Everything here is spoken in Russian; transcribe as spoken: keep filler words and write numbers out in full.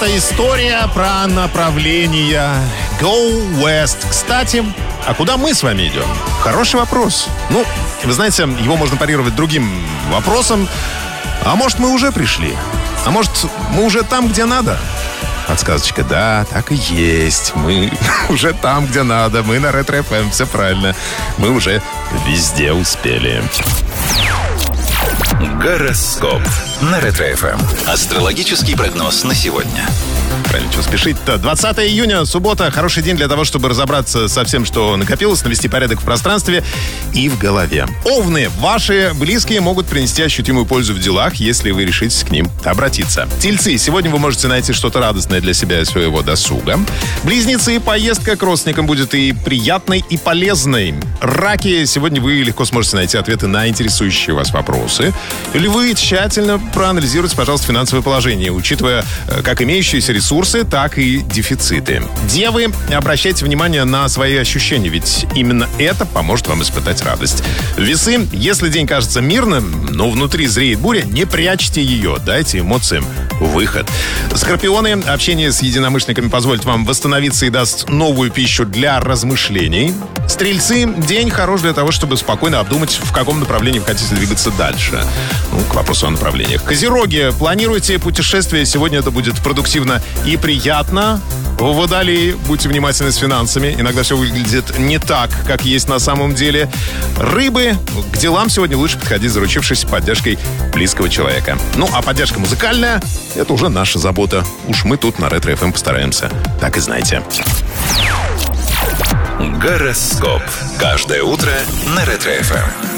Это история про направление Go West. Кстати, а куда мы с вами идем? Хороший вопрос. Ну, вы знаете, его можно парировать другим вопросом. А может, мы уже пришли? А может, мы уже там, где надо? Подсказочка, да, так и есть. Мы уже там, где надо. Мы на Ретро эф эм, все правильно. Мы уже везде успели. Гороскоп на Ретро эф эм. Астрологический прогноз на сегодня. Правильно, чего спешить-то? двадцатое июня, суббота. Хороший день для того, чтобы разобраться со всем, что накопилось, навести порядок в пространстве и в голове. Овны, ваши близкие могут принести ощутимую пользу в делах, если вы решитесь к ним обратиться. Тельцы, сегодня вы можете найти что-то радостное для себя и своего досуга. Близнецы, поездка к родственникам будет и приятной, и полезной. Раки, сегодня вы легко сможете найти ответы на интересующие вас вопросы. Львы, тщательно проанализируйте, пожалуйста, финансовое положение, учитывая как имеющиеся ресурсы, так и дефициты. Девы, обращайте внимание на свои ощущения, ведь именно это поможет вам испытать радость. Весы, если день кажется мирным, но внутри зреет буря, не прячьте ее, дайте эмоциям выход. Скорпионы, общение с единомышленниками позволит вам восстановиться и даст новую пищу для размышлений. Стрельцы, день хорош для того, чтобы спокойно обдумать, в каком направлении вы хотите двигаться дальше. Ну, к вопросу о направлениях. Козероги, планируйте путешествие. Сегодня это будет продуктивно и приятно. В Водолее, будьте внимательны с финансами. Иногда все выглядит не так, как есть на самом деле. Рыбы, к делам сегодня лучше подходить, заручившись поддержкой близкого человека. Ну, а поддержка музыкальная — это уже наша забота. Уж мы тут на Ретро эф эм постараемся. Так и знайте. Гороскоп. Каждое утро на Ретро эф эм.